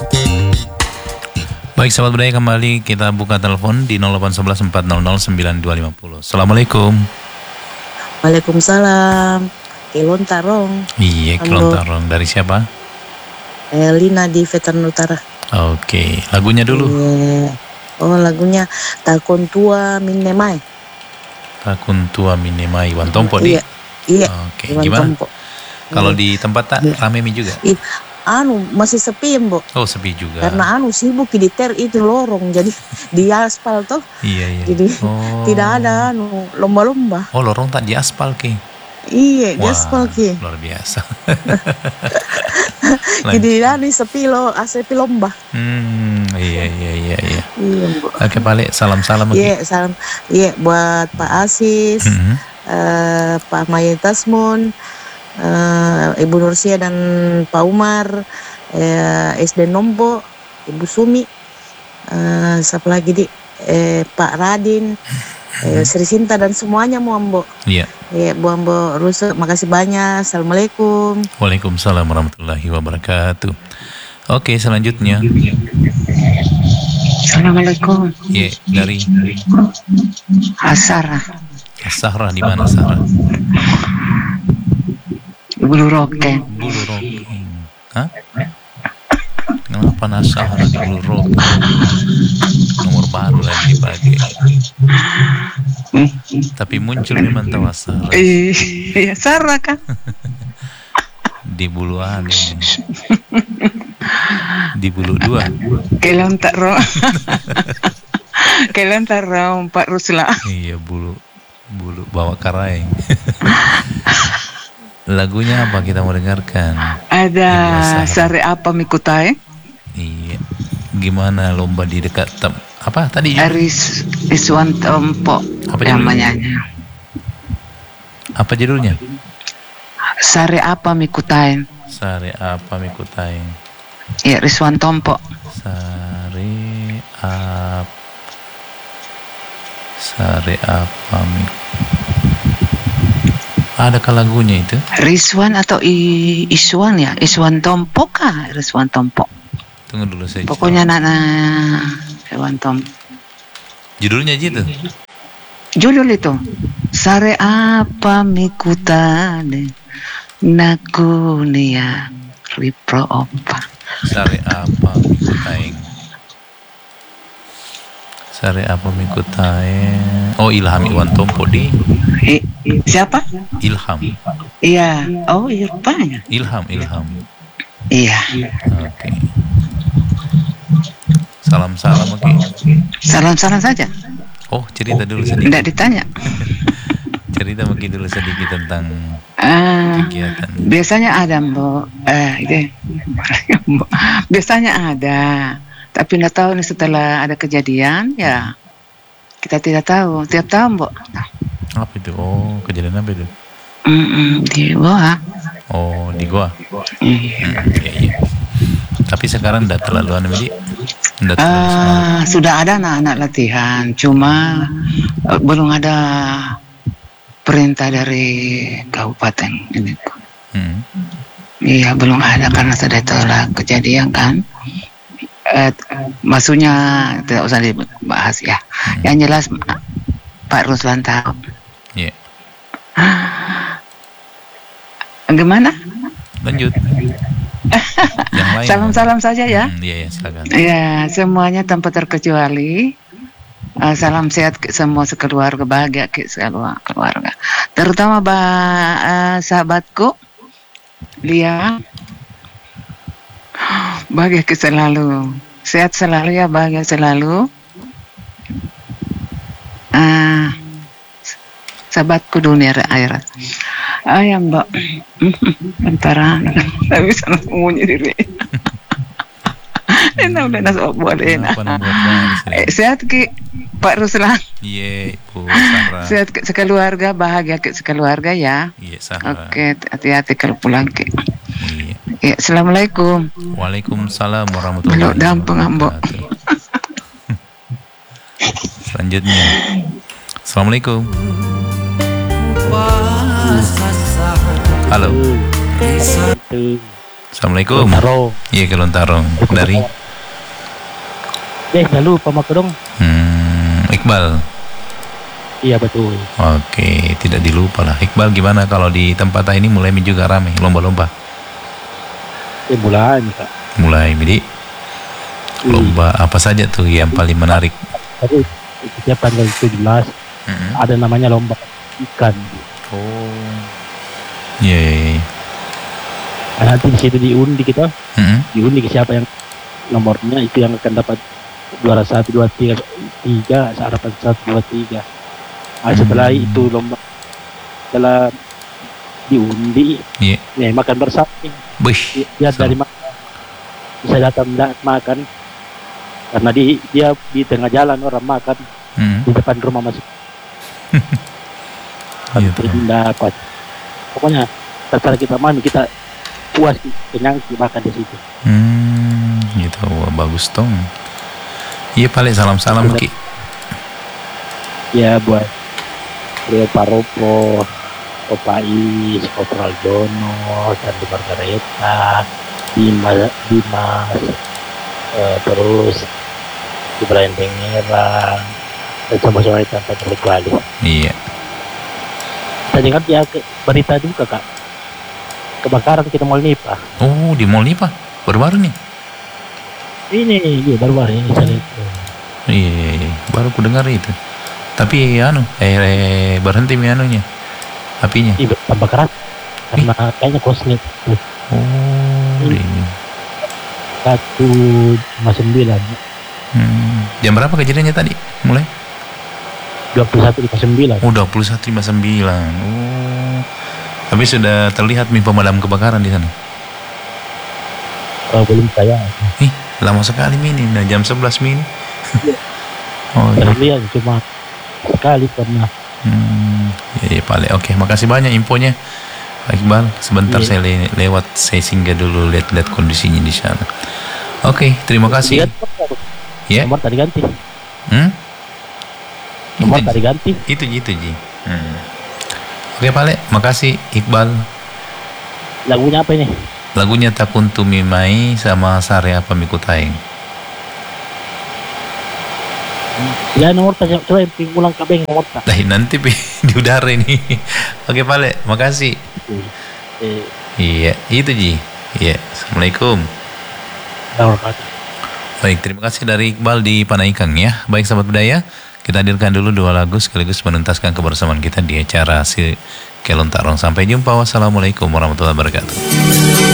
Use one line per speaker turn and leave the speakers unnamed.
Baik sahabat budaya, kembali kita buka telepon di 0811 400 9250. Assalamualaikum.
Waalaikumsalam. Kilon Tarong.
Iya, Kilon Tarong. Dari siapa?
Lina di Veteran Utara.
Oke, lagunya dulu.
Oh, lagunya Takon Tua Minemai.
Takon Tua Minemai, Iwan Tompo di?
Iya.
Oke, gimana? Kalau di tempat tak rame juga?
Masih sepi ya, Mbok.
Oh, sepi juga.
Karena sibuk di itu lorong, jadi di aspal tuh.
Iya.
Jadi tidak ada lomba-lomba.
Oh, lorong tak di aspal ke?
Iya, di aspal ke.
Luar biasa.
Jadi sepi sepi lomba.
Iya.
Iya, Mbok.
Oke, balik salam-salam.
Iya, salam. Iya, buat Pak Asis, Pak Mayetasmun, Ibu Nursia dan Pak Umar, SD Nombo, Ibu Sumi, siapa lagi Pak Radin, Sri Sinta dan semuanya Mbok.
Iya.
Bu Mbok Rusuk, makasih banyak. Assalamualaikum.
Waalaikumsalam warahmatullahi wabarakatuh. Oke, selanjutnya.
Assalamualaikum.
Iya, dari
Asara
di mana Sarah?
Bulu Roken.
Hah? Kenapa Nasara di Bulu Roken? Nomor baru lagi dipakai. Tapi muncul memang tahu Sarah.
Iya, Sarah kan.
Di Bulu di Bulu 2.
Kelon Tarong Pak Rusla.
Iya, bulu bawa karaeng. Lagunya apa kita mau dengarkan?
Ada Sare apa Mikutai?
Iya. Gimana lomba di dekat apa tadi?
Aris Iswan Tompo.
Apa
namanya?
Apa judulnya?
Sare apa Mikutai? Iya, Rizwan Tompo.
Sare apa Adakah lagunya itu?
Rizwan atau Iswan ya? Iswan Tompo kah? Rizwan Tompo.
Tunggu dulu saya.
Pokoknya Rizwan Tompo.
Judulnya gitu?
Judul itu. Sare apa mikutane nakunia ripro opa.
Sare apa mikutaeng. Oh, Ilham Iwan Tompo di.
Siapa?
Ilham.
Iya. Oh, Irfan.
Ilham.
Iya.
Oke. Salam-salam, oke.
Salam-salam saja.
Oh, cerita dulu sedikit.
Tidak ditanya.
Cerita mungkin dulu sedikit tentang kegiatan.
Biasanya ada, Mbok. Biasanya ada. Tapi nggak tahu nih setelah ada kejadian, ya kita tidak tahu. Tiap tahun, Mbok.
Apa itu? Oh, kejadian apa itu?
Di Goa.
Oh, di Goa.
Iya.
Tapi sekarang tidak terlalu
sudah ada anak-anak latihan, cuma belum ada perintah dari kabupaten ini. Iya, belum ada karena sudah telah kejadian kan. Maksudnya tidak usah dibahas ya. Yang jelas Pak Ruslan tahu.
Iya.
Gimana?
Lanjut. Yang lain.
Salam-salam saja ya.
Iya, silakan.
Iya, semuanya tanpa terkecuali. Salam sehat semua sekeluarga, bahagia ke keluarga. Terutama sahabatku Lia. Bahagia ke selalu. Sehat selalu ya, bahagia selalu. Sahabatku dunia akhirat. Ya, Mbak. Antara tak bisa sembunyi diri. Enak udah nasab boleh. Sehat ki Pak Ruslan.
Iya, Bu Sarah.
Sehat sekeluarga, bahagia ke sekeluarga ya.
Iya, Sarah.
Oke, hati-hati kalau pulang ki.
Iya.
Ya, assalamualaikum.
Waalaikumsalam warahmatullahi wabarakatuh. Selanjutnya. Assalamualaikum. Halo. Assalamualaikum.
Kelontarong.
Iya, Kelontarong. Dari?
Jangan lupa maka dong.
Iqbal.
Iya betul.
Oke, tidak dilupa lah. Iqbal, gimana kalau di tempat ini mulai juga ramai lomba-lomba?
Mulai nih Kak.
Mulai, jadi lomba apa saja tuh yang paling menarik?
Tapi setiap tanggal 17 ada namanya lomba ikan.
Oh. Iya.
Nah, nanti di situ diundi kita. Diundi siapa yang nomornya itu yang akan dapat juara 1, 2, 3, harapan 1, 2, 3. Nah, setelah itu lomba, setelah diundi, makan bersama. Dia dari mana bisa datang makan, karena dia di tengah jalan orang makan di depan rumah masih. Tidak dapat. Pokoknya setelah kita makan kita puas, kenyang makan di situ.
Gitu, wah, bagus dong. Iya, paling salam-salam Ki.
Ya buat Rio Paropo, Opais, Kopral Dono, Sandi Margareta, Dimas, terus Ibrahim Dengerang, dan sama-sama tanpa terkecuali.
Iya.
Tadi kan dia berita juga Kak, kebakaran kita Mall Nipa.
Oh, di Mall Nipa baru-baru nih.
Ini baru-baru ini saya itu.
Iya, baru ku dengar itu. Tapi berhenti anunya, apinya.
Iya, tambah keras karena kayaknya koslet.
Oh, ini
1:59.
Jam berapa kejadiannya tadi? Mulai?
21:59.
Oh, 21:59. Oh. Tapi sudah terlihat pemadam kebakaran di sana.
Belum saya.
Lama sekali ini. Nah, jam 11 ini.
Oh, terlihat cuma sekali pernah.
Ya, Pak. Oke, makasih banyak infonya, Pak Iqbal. Sebentar saya lewat, saya singgah dulu lihat-lihat kondisinya di sana. Oke, terima kasih. Ya.
Nomor tadi ganti.
Nomor
tadi ganti.
Itu Ji. Oke, Pak Le, makasih Iqbal.
Lagunya apa ini?
Lagunya Takuntu Mimai sama Sarea Pamikutaing.
Ya, nomor tadi coba ulang kabeng nomor tak.
Nanti di udara ini. Oke, Pak Le, makasih. Iya, itu Ji. Iya, Assalamualaikum. Baik, terima kasih dari Iqbal di Panaikan ya. Baik, sahabat budaya, kita hadirkan dulu 2 lagu sekaligus menuntaskan kebersamaan kita di acara si Kelontarong. Sampai jumpa. Wassalamualaikum warahmatullahi wabarakatuh.